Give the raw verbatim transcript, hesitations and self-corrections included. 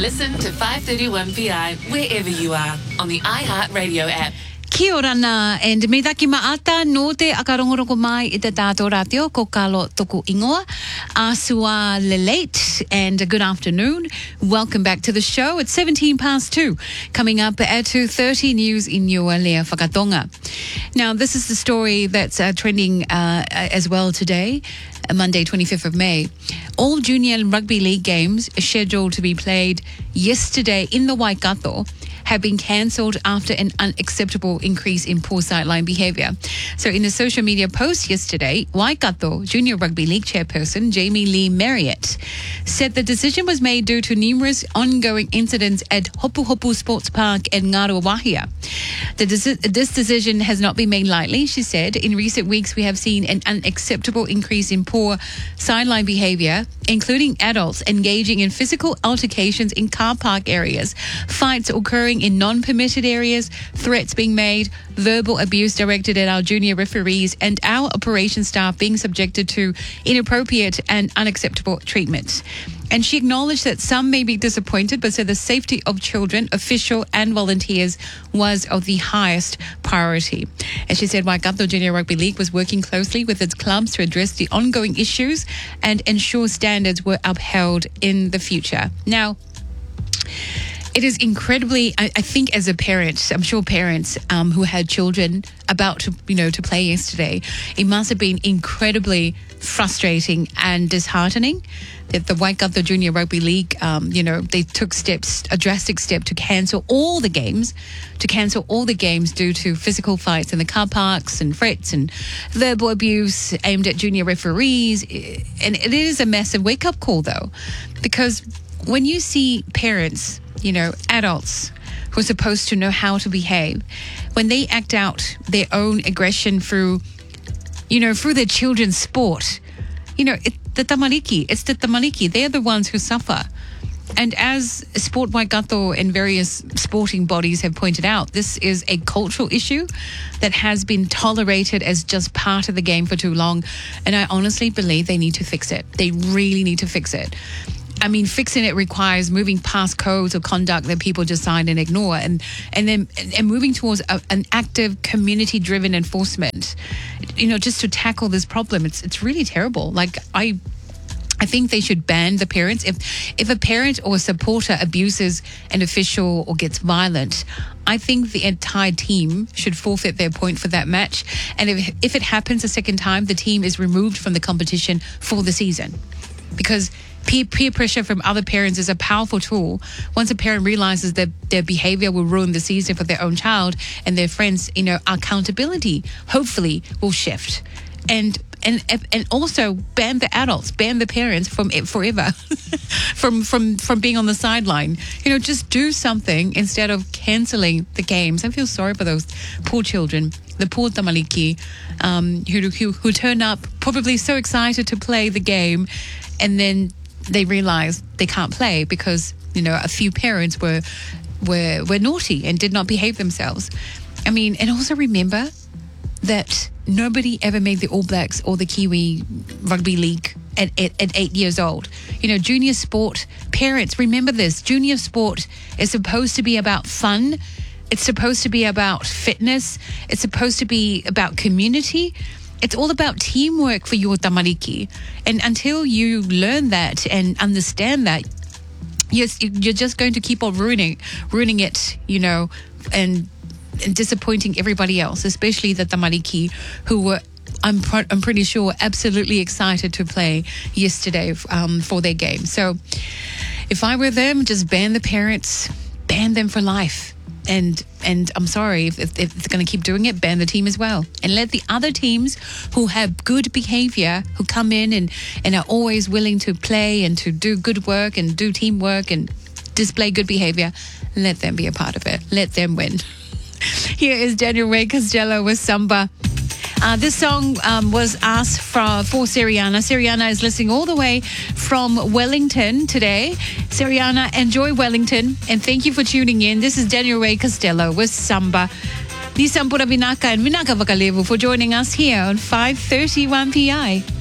Listen to five thirty-one P I wherever you are on the iHeartRadio app. Kia ora nā, and me taki maata no te akarongorongo mai i te tātou ratio, ko Kalo toku ingoa. Asua le late, and a good afternoon. Welcome back to the show. It's seventeen past two. Coming up at two thirty, news in your Lea Whakatonga. Now, this is the story that's uh, trending uh, as well today. Monday, twenty-fifth of May. All junior rugby league games scheduled to be played yesterday in the Waikato have been cancelled after an unacceptable increase in poor sideline behaviour. So in a social media post yesterday, Waikato Junior Rugby League chairperson Jamie Lee Marriott said the decision was made due to numerous ongoing incidents at Hopu Hopu Sports Park and Ngāroa Wahia. The deci- this decision has not been made lightly, she said. In recent weeks, we have seen an unacceptable increase in poor sideline behaviour, including adults engaging in physical altercations in car park areas, fights occurring in non-permitted areas, threats being made, verbal abuse directed at our junior referees, and our operations staff being subjected to inappropriate and unacceptable treatment. And she acknowledged that some may be disappointed, but said the safety of children, official and volunteers was of the highest priority. And she said Waikato Junior Rugby League was working closely with its clubs to address the ongoing issues and ensure standards were upheld in the future. Now, it is incredibly, I, I think as a parent, I'm sure parents um, who had children about to, you know, to play yesterday, it must have been incredibly frustrating and disheartening that the Waikato Junior Rugby League, um, you know, they took steps, a drastic step to cancel all the games, to cancel all the games due to physical fights in the car parks and threats and verbal abuse aimed at junior referees. And it is a massive wake-up call, though, because when you see parents, you know, adults who are supposed to know how to behave, when they act out their own aggression through, you know, through their children's sport, you know, it, the tamariki, it's the tamariki, they're the ones who suffer. And as Sport Waikato and various sporting bodies have pointed out, this is a cultural issue that has been tolerated as just part of the game for too long. And I honestly believe they need to fix it. They really need to fix it. I mean, fixing it requires moving past codes of conduct that people just sign and ignore, and and then and moving towards a, an active, community-driven enforcement. You know, just to tackle this problem, it's it's really terrible. Like I. I think they should ban the parents. If if a parent or a supporter abuses an official or gets violent, I think the entire team should forfeit their point for that match. And if if it happens a second time, the team is removed from the competition for the season. Because peer, peer pressure from other parents is a powerful tool. Once a parent realizes that their behavior will ruin the season for their own child and their friends, you know, accountability hopefully will shift. And and and also ban the adults, ban the parents from it forever, from from from being on the sideline. You know, just do something instead of cancelling the games. I feel sorry for those poor children, the poor tamariki, um, who, who who turn up probably so excited to play the game, and then they realise they can't play because, you know, a few parents were were were naughty and did not behave themselves. I mean, and also remember that nobody ever made the All Blacks or the Kiwi Rugby League at, at, at eight years old. You know, junior sport, parents, remember this, junior sport is supposed to be about fun. It's supposed to be about fitness. It's supposed to be about community. It's all about teamwork for your tamariki. And until you learn that and understand that, yes, you're just going to keep on ruining, ruining it, you know, and and disappointing everybody else, especially the tamariki, who were, I'm, pr- I'm pretty sure, absolutely excited to play yesterday um, for their game. So if I were them, just ban the parents, ban them for life. And and I'm sorry, if, if, if it's going to keep doing it, ban the team as well. And let the other teams who have good behavior, who come in and, and are always willing to play and to do good work and do teamwork and display good behavior, let them be a part of it. Let them win. Here is Daniel Ray Costello with Samba. Uh, this song um, was asked for, for Siriana. Siriana is listening all the way from Wellington today. Siriana, enjoy Wellington, and thank you for tuning in. This is Daniel Ray Costello with Samba. Ni Sampura Vinaka and Vinaka Vakalevu for joining us here on five thirty-one P I.